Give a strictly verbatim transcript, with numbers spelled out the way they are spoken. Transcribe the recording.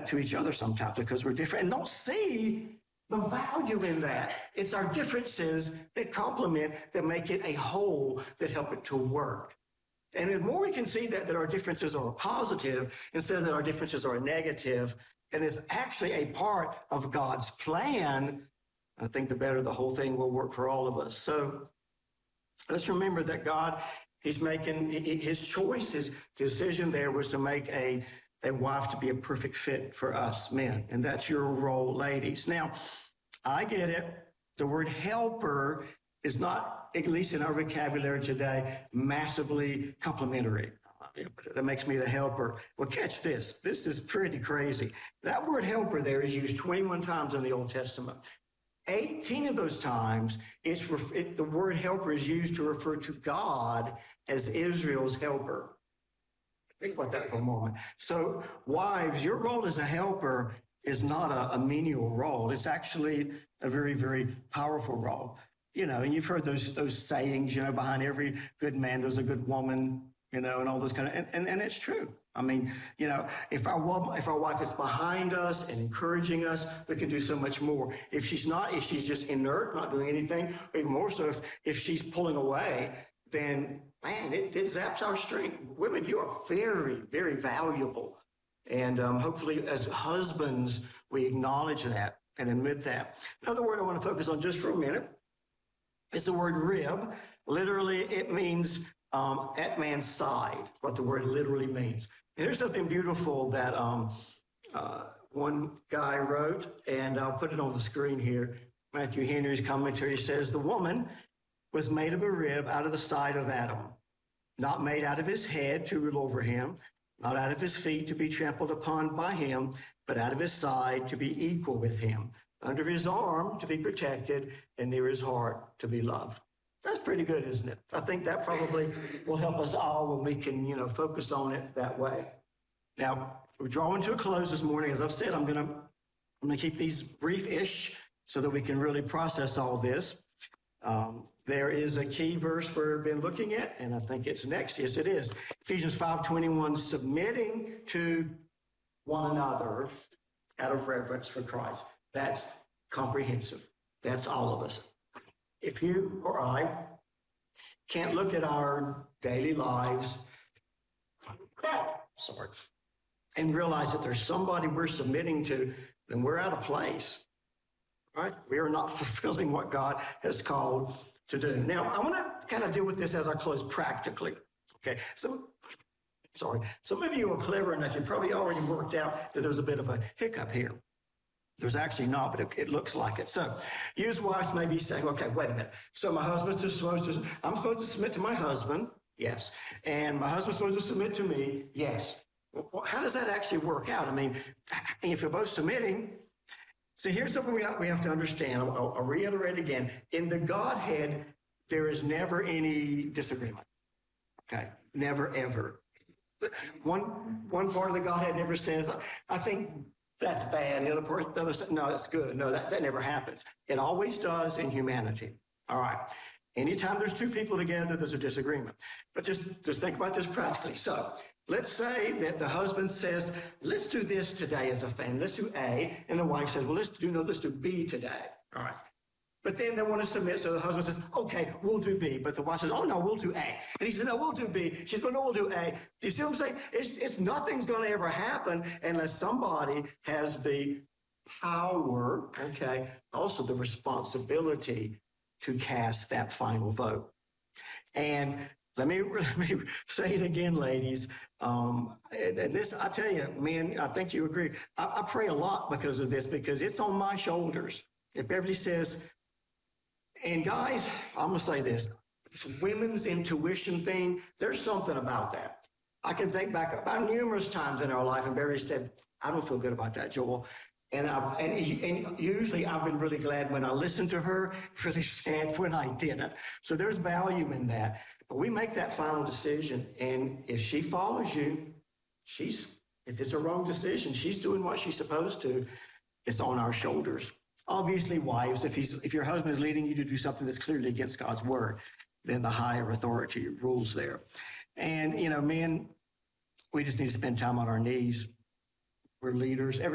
that to each other sometimes because we're different and don't see the value in that. It's our differences that complement, that make it a whole, that help it to work. And the more we can see that, that our differences are positive instead of that our differences are negative, and it's actually a part of God's plan, I think the better the whole thing will work for all of us. So let's remember that God, he's making his choice, his decision there was to make a, a wife to be a perfect fit for us men. And that's your role, ladies. Now, I get it. The word helper is not, at least in our vocabulary today, massively complimentary. That makes me the helper. Well, catch this. This is pretty crazy. That word helper there is used twenty-one times in the Old Testament. eighteen of those times, it's it, the word helper is used to refer to God as Israel's helper. Think about that for a moment. So, wives, your role as a helper is not a, a menial role. It's actually a very, very powerful role. You know, and you've heard those those sayings, you know, behind every good man, there's a good woman, you know, and all those kind of, and, and, and it's true. I mean, you know, if our if our wife is behind us and encouraging us, we can do so much more. If she's not, if she's just inert, not doing anything, or even more so, if, if she's pulling away, then, man, it, it zaps our strength. Women, you are very, very valuable. And um, hopefully as husbands, we acknowledge that and admit that. Another word I want to focus on just for a minute is the word rib. Literally, it means um, at man's side, what the word literally means. And here's something beautiful that um, uh, one guy wrote, and I'll put it on the screen here. Matthew Henry's commentary says, the woman was made of a rib out of the side of Adam, not made out of his head to rule over him, not out of his feet to be trampled upon by him, but out of his side to be equal with him, under his arm to be protected, and near his heart to be loved. That's pretty good, isn't it? I think that probably will help us all when we can, you know, focus on it that way. Now, we're drawing to a close this morning. As I've said, I'm going to I'm going to keep these brief-ish so that we can really process all this. Um, there is a key verse we've been looking at, and I think it's next. Yes, it is. Ephesians five twenty-one, submitting to one another out of reverence for Christ. That's comprehensive. That's all of us. If you or I can't look at our daily lives, sorry, and realize that there's somebody we're submitting to, then we're out of place, right? We are not fulfilling what God has called to do. Now, I want to kind of deal with this as I close practically, okay? So, sorry, some of you are clever enough, you probably already worked out that there's a bit of a hiccup here. There's actually not, but it, it looks like it. So you as wives may be saying, okay, wait a minute. So my husband's just supposed to, I'm supposed to submit to my husband. Yes. And my husband's supposed to submit to me. Yes. Well, how does that actually work out? I mean, if you're both submitting, so here's something we have, we have to understand. I'll, I'll reiterate again. In the Godhead, there is never any disagreement. Okay. Never, ever. One, one part of the Godhead never says, I think that's bad. The other person, the other said, no, that's good. No, that, that never happens. It always does in humanity. All right. Anytime there's two people together, there's a disagreement. But just, just think about this practically. So let's say that the husband says, let's do this today as a family. Let's do A. And the wife says, well, let's do, no, let's do B today. All right. But then they want to submit. So the husband says, okay, we'll do B. But the wife says, oh, no, we'll do A. And he says, no, we'll do B. She's going, no, we'll do A. You see what I'm saying? It's, it's nothing's going to ever happen unless somebody has the power, okay, also the responsibility to cast that final vote. And let me, let me say it again, ladies. Um, and this, I tell you, men, I think you agree. I, I pray a lot because of this, because it's on my shoulders. If Beverly says, and guys, I'm going to say this, this women's intuition thing, there's something about that. I can think back about numerous times in our life, and Barry said, I don't feel good about that, Joel. And, I, and, and usually I've been really glad when I listened to her, really sad when I didn't. So there's value in that. But we make that final decision, and if she follows you, she's, if it's a wrong decision, she's doing what she's supposed to. It's on our shoulders. Obviously, wives, if he's if your husband is leading you to do something that's clearly against God's word, then the higher authority rules there. And, you know, men, we just need to spend time on our knees. We're leaders. Every